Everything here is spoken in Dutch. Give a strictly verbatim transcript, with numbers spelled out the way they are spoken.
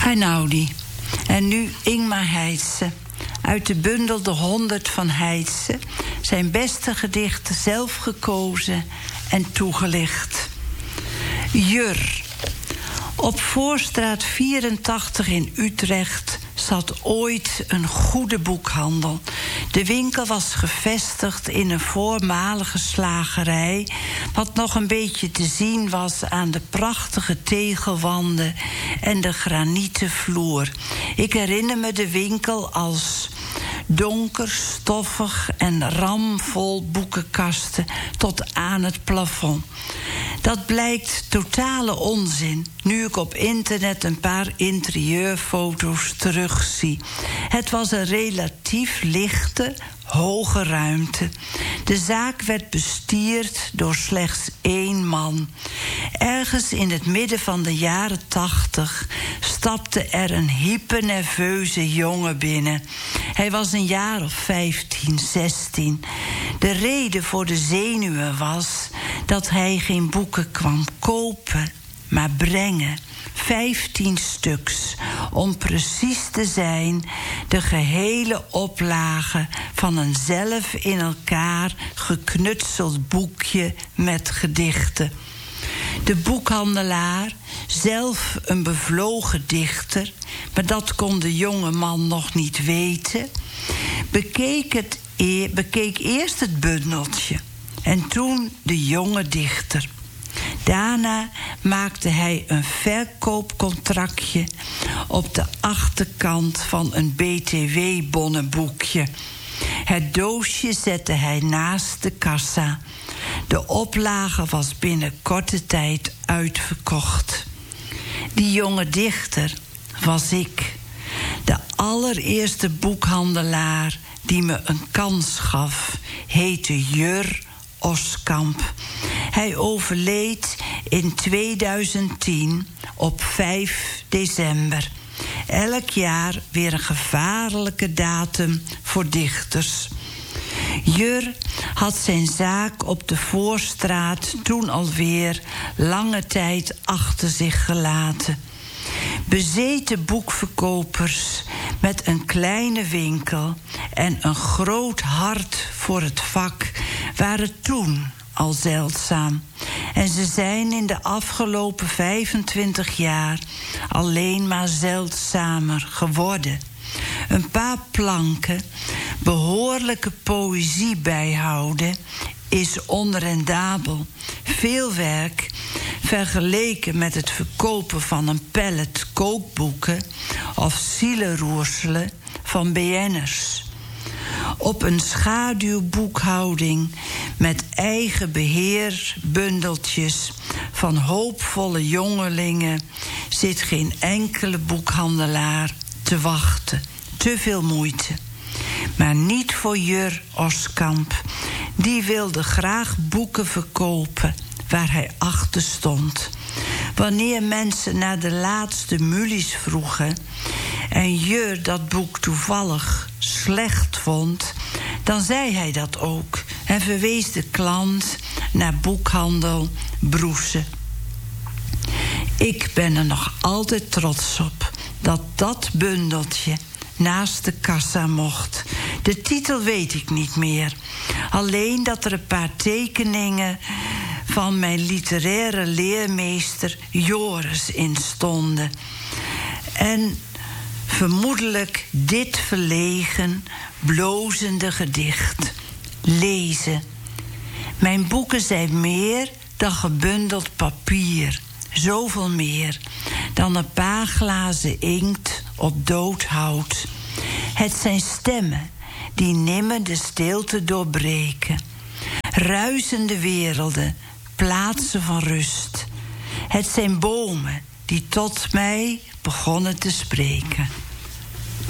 Einaudi. En nu Ingmar Heitse. Uit de bundel De Honderd van Heitse. Zijn beste gedichten zelf gekozen en toegelicht. Jur. Op Voorstraat vierentachtig in Utrecht zat ooit een goede boekhandel. De winkel was gevestigd in een voormalige slagerij, wat nog een beetje te zien was aan de prachtige tegelwanden en de granieten vloer. Ik herinner me de winkel als donker, stoffig en ramvol boekenkasten tot aan het plafond. Dat blijkt totale onzin, nu ik op internet een paar interieurfoto's terugzie. Het was een relatief lichte, hoge ruimte. De zaak werd bestierd door slechts één man. Ergens in het midden van de jaren tachtig stapte er een hypernerveuze jongen binnen. Hij was een jaar of vijftien, zestien. De reden voor de zenuwen was dat hij geen boeken kwam kopen, maar brengen. Vijftien stuks, om precies te zijn, de gehele oplage van een zelf in elkaar geknutseld boekje met gedichten. De boekhandelaar, zelf een bevlogen dichter, maar dat kon de jonge man nog niet weten, bekeek, het e- bekeek eerst het bundeltje en toen de jonge dichter. Daarna maakte hij een verkoopcontractje op de achterkant van een B T W-bonnenboekje. Het doosje zette hij naast de kassa. De oplage was binnen korte tijd uitverkocht. Die jonge dichter was ik. De allereerste boekhandelaar die me een kans gaf heette Jur Oskamp. Hij overleed in tweeduizend tien op vijf december. Elk jaar weer een gevaarlijke datum voor dichters. Jur had zijn zaak op de Voorstraat toen alweer lange tijd achter zich gelaten. Bezeten boekverkopers met een kleine winkel en een groot hart voor het vak waren toen al zeldzaam. En ze zijn in de afgelopen vijfentwintig jaar alleen maar zeldzamer geworden. Een paar planken, behoorlijke poëzie bijhouden is onrendabel. Veel werk vergeleken met het verkopen van een pallet kookboeken of zielenroerselen van B N'ers. Op een schaduwboekhouding met eigen beheerbundeltjes van hoopvolle jongelingen zit geen enkele boekhandelaar te wachten. Te veel moeite. Maar niet voor Jur Oskamp. Die wilde graag boeken verkopen waar hij achter stond. Wanneer mensen naar de laatste mulies vroegen en Jur dat boek toevallig slecht vond, dan zei hij dat ook en verwees de klant naar boekhandel Broese. Ik ben er nog altijd trots op dat dat bundeltje naast de kassa mocht. De titel weet ik niet meer. Alleen dat er een paar tekeningen van mijn literaire leermeester Joris in stonden. En vermoedelijk dit verlegen, blozende gedicht. Lezen. Mijn boeken zijn meer dan gebundeld papier. Zoveel meer dan een paar glazen inkt op dood hout. Het zijn stemmen die nimmer de stilte doorbreken. Ruisende werelden, plaatsen van rust. Het zijn bomen die tot mij begonnen te spreken.